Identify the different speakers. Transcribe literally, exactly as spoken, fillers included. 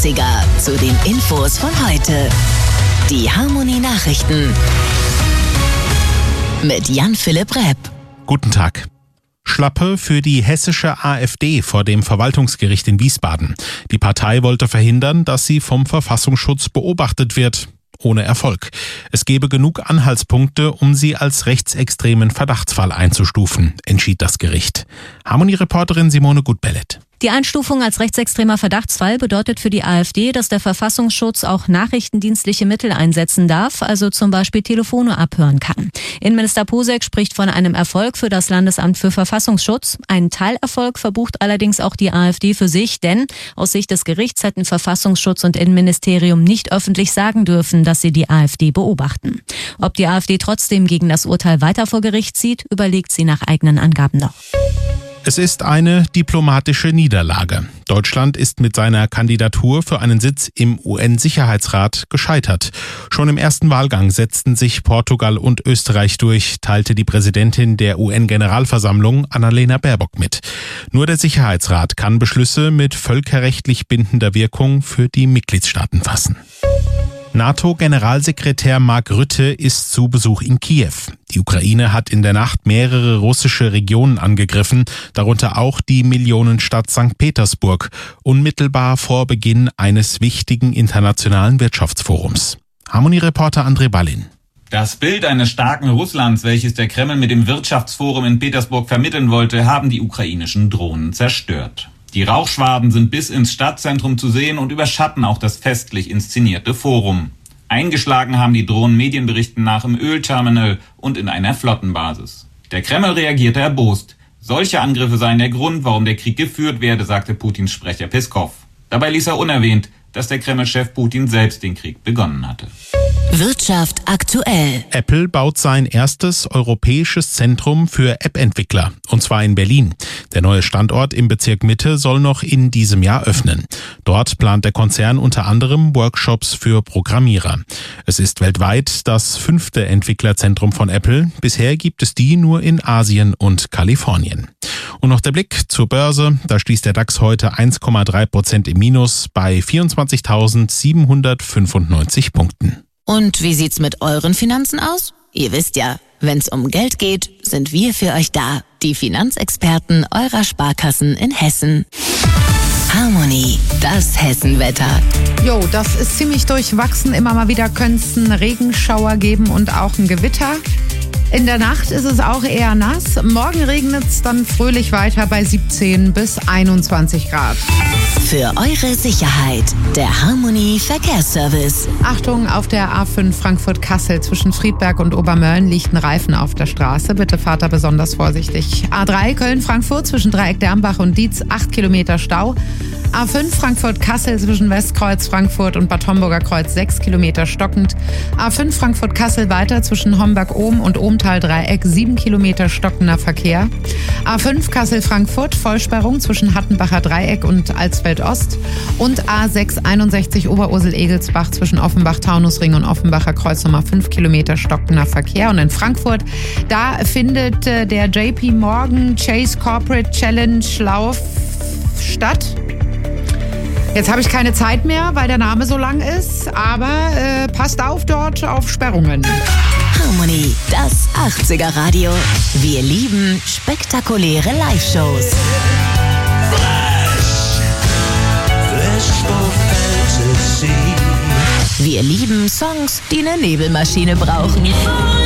Speaker 1: achtziger zu den Infos von heute. Die Harmony Nachrichten mit Jan-Philipp Repp.
Speaker 2: Guten Tag. Schlappe für die hessische AfD vor dem Verwaltungsgericht in Wiesbaden. Die Partei wollte verhindern, dass sie vom Verfassungsschutz beobachtet wird. Ohne Erfolg. Es gebe genug Anhaltspunkte, um sie als rechtsextremen Verdachtsfall einzustufen, entschied das Gericht. Harmony-Reporterin Simone Gutbellet.
Speaker 3: Die Einstufung als rechtsextremer Verdachtsfall bedeutet für die AfD, dass der Verfassungsschutz auch nachrichtendienstliche Mittel einsetzen darf, also zum Beispiel Telefone abhören kann. Innenminister Posek spricht von einem Erfolg für das Landesamt für Verfassungsschutz. Einen Teilerfolg verbucht allerdings auch die AfD für sich, denn aus Sicht des Gerichts hätten Verfassungsschutz und Innenministerium nicht öffentlich sagen dürfen, dass sie die AfD beobachten. Ob die AfD trotzdem gegen das Urteil weiter vor Gericht zieht, überlegt sie nach eigenen Angaben noch.
Speaker 2: Es ist eine diplomatische Niederlage. Deutschland ist mit seiner Kandidatur für einen Sitz im U N-Sicherheitsrat gescheitert. Schon im ersten Wahlgang setzten sich Portugal und Österreich durch, teilte die Präsidentin der U N-Generalversammlung Annalena Baerbock mit. Nur der Sicherheitsrat kann Beschlüsse mit völkerrechtlich bindender Wirkung für die Mitgliedstaaten fassen. NATO-Generalsekretär Mark Rutte ist zu Besuch in Kiew. Die Ukraine hat in der Nacht mehrere russische Regionen angegriffen, darunter auch die Millionenstadt Sankt Petersburg, unmittelbar vor Beginn eines wichtigen internationalen Wirtschaftsforums. Harmony-Reporter André Ballin.
Speaker 4: Das Bild eines starken Russlands, welches der Kreml mit dem Wirtschaftsforum in Petersburg vermitteln wollte, haben die ukrainischen Drohnen zerstört. Die Rauchschwaden sind bis ins Stadtzentrum zu sehen und überschatten auch das festlich inszenierte Forum. Eingeschlagen haben die Drohnen Medienberichten nach im Ölterminal und in einer Flottenbasis. Der Kreml reagierte erbost. Solche Angriffe seien der Grund, warum der Krieg geführt werde, sagte Putins Sprecher Peskov. Dabei ließ er unerwähnt, dass der Kreml-Chef Putin selbst den Krieg begonnen hatte.
Speaker 1: Wirtschaft aktuell.
Speaker 2: Apple baut sein erstes europäisches Zentrum für App-Entwickler, und zwar in Berlin. Der neue Standort im Bezirk Mitte soll noch in diesem Jahr öffnen. Dort plant der Konzern unter anderem Workshops für Programmierer. Es ist weltweit das fünfte Entwicklerzentrum von Apple. Bisher gibt es die nur in Asien und Kalifornien. Und noch der Blick zur Börse. Da schließt der DAX heute eins Komma drei Prozent im Minus bei vierundzwanzigtausendsiebenhundertfünfundneunzig Punkten.
Speaker 1: Und wie sieht's mit euren Finanzen aus? Ihr wisst ja, wenn's um Geld geht, sind wir für euch da. Die Finanzexperten eurer Sparkassen in Hessen. Harmony, das Hessenwetter.
Speaker 5: Jo, das ist ziemlich durchwachsen. Immer mal wieder könnte es einen Regenschauer geben und auch ein Gewitter. In der Nacht ist es auch eher nass. Morgen regnet es dann fröhlich weiter bei siebzehn bis einundzwanzig Grad.
Speaker 1: Für eure Sicherheit, der Harmony Verkehrsservice.
Speaker 5: Achtung, auf der A fünf Frankfurt-Kassel zwischen Friedberg und Obermölln liegt ein Reifen auf der Straße. Bitte fahrt da besonders vorsichtig. A drei Köln-Frankfurt zwischen Dreieck Dermbach und Dietz, acht Kilometer Stau. A fünf Frankfurt-Kassel zwischen Westkreuz, Frankfurt und Bad Homburger Kreuz, sechs Kilometer stockend. A fünf Frankfurt-Kassel weiter zwischen Homberg-Ohm und Ohmtal-Dreieck, sieben Kilometer stockender Verkehr. A fünf Kassel-Frankfurt, Vollsperrung zwischen Hattenbacher Dreieck und Alsfeld-Ost. Und A sechs einundsechzig Oberursel-Egelsbach zwischen Offenbach-Taunusring und Offenbacher Kreuz, nochmal fünf Kilometer stockender Verkehr. Und in Frankfurt, da findet äh, der J P Morgan Chase Corporate Challenge Lauf statt. Jetzt habe ich keine Zeit mehr, weil der Name so lang ist, aber äh, passt auf dort auf Sperrungen.
Speaker 1: Harmony, das achtziger Radio. Wir lieben spektakuläre Live-Shows. Wir lieben Songs, die eine Nebelmaschine brauchen.